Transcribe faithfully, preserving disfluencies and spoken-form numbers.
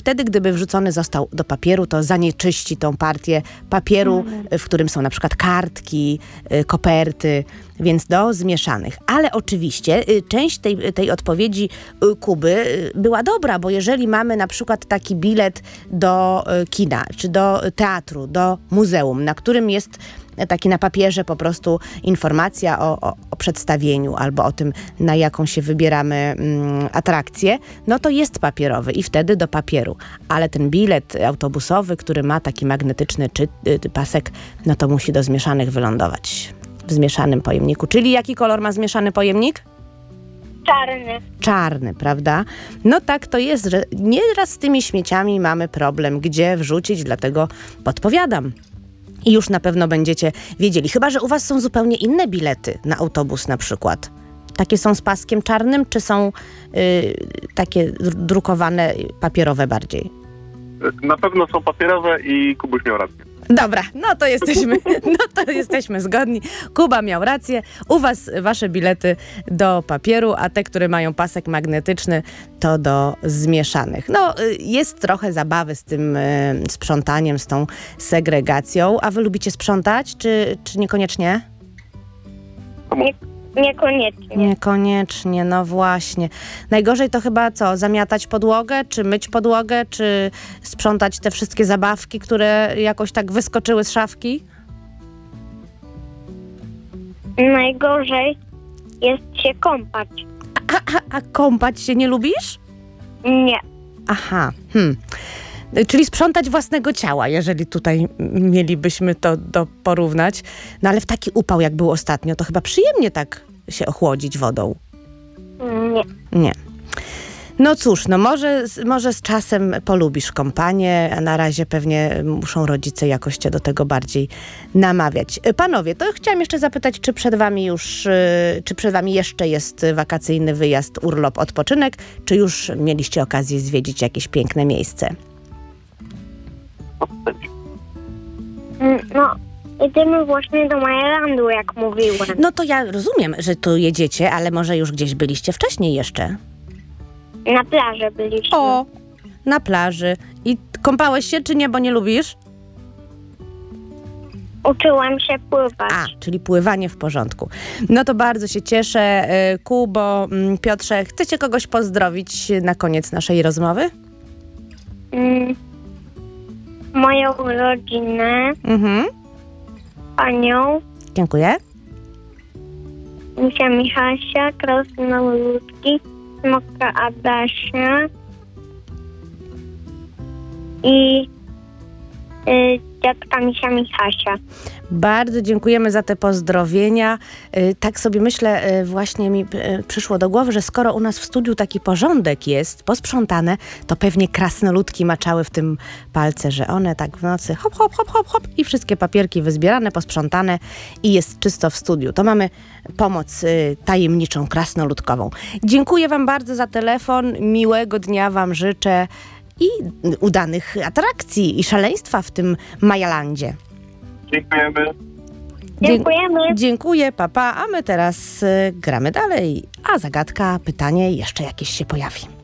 wtedy, gdyby wrzucony został do papieru, to zanieczyści tą partię papieru, w którym są na przykład kartki, koperty, więc do zmieszanych. Ale oczywiście część tej, tej odpowiedzi Kuby była dobra, bo jeżeli mamy na przykład taki bilet do kina, czy do teatru, do muzeum, na którym jest taki na papierze po prostu informacja o, o, o przedstawieniu albo o tym, na jaką się wybieramy mm, atrakcję, no to jest papierowy i wtedy do papieru. Ale ten bilet autobusowy, który ma taki magnetyczny czy, y, pasek, no to musi do zmieszanych wylądować w zmieszanym pojemniku. Czyli jaki kolor ma zmieszany pojemnik? Czarny. Czarny, prawda? No tak to jest, że nieraz z tymi śmieciami mamy problem, gdzie wrzucić, dlatego podpowiadam. I już na pewno będziecie wiedzieli. Chyba że u was są zupełnie inne bilety na autobus na przykład. Takie są z paskiem czarnym, czy są y, takie drukowane, papierowe bardziej? Na pewno są papierowe i Kubuś miał rację. Dobra, no to jesteśmy, no to jesteśmy zgodni. Kuba miał rację. U was wasze bilety do papieru, a te, które mają pasek magnetyczny, to do zmieszanych. No, jest trochę zabawy z tym y, sprzątaniem, z tą segregacją. A wy lubicie sprzątać, czy, czy niekoniecznie? Nie, niekoniecznie. Niekoniecznie, no właśnie. Najgorzej to chyba co? Zamiatać podłogę, czy myć podłogę, czy sprzątać te wszystkie zabawki, które jakoś tak wyskoczyły z szafki? Najgorzej jest się kąpać. A, a, a kąpać się nie lubisz? Nie. Aha, hmm. Czyli sprzątać własnego ciała, jeżeli tutaj mielibyśmy to do porównać. No ale w taki upał, jak był ostatnio, to chyba przyjemnie tak się ochłodzić wodą. Nie. Nie. No cóż, no może, może z czasem polubisz kąpanie, a na razie pewnie muszą rodzice jakoś cię do tego bardziej namawiać. Panowie, to chciałam jeszcze zapytać, czy przed wami już, czy przed wami jeszcze jest wakacyjny wyjazd, urlop, odpoczynek, czy już mieliście okazję zwiedzić jakieś piękne miejsce? No, jedziemy właśnie do Marylandu, jak mówiłem. No to ja rozumiem, że tu jedziecie, ale może już gdzieś byliście wcześniej jeszcze? Na plaży byliśmy. O, na plaży. I kąpałeś się, czy nie, bo nie lubisz? Uczyłam się pływać. A, czyli pływanie w porządku. No to bardzo się cieszę. Kubo, Piotrze, chcecie kogoś pozdrowić na koniec naszej rozmowy? Mm, moją rodzinę, Mhm. panią, Dziękuję. misia Michasia, krasnoludki, smoka Adasia i y, dziadka misia Michasia. Bardzo dziękujemy za te pozdrowienia. Y, Tak sobie myślę, y, właśnie mi y, przyszło do głowy, że skoro u nas w studiu taki porządek jest, posprzątane, to pewnie krasnoludki maczały w tym palce, że one tak w nocy hop, hop, hop, hop, hop i wszystkie papierki wyzbierane, posprzątane i jest czysto w studiu. To mamy pomoc y, tajemniczą, krasnoludkową. Dziękuję wam bardzo za telefon. Miłego dnia wam życzę i udanych atrakcji i szaleństwa w tym Majalandzie. Dziękujemy. Dziękujemy. Dziękuję, papa, a my teraz y, gramy dalej. A zagadka, pytanie jeszcze jakieś się pojawi.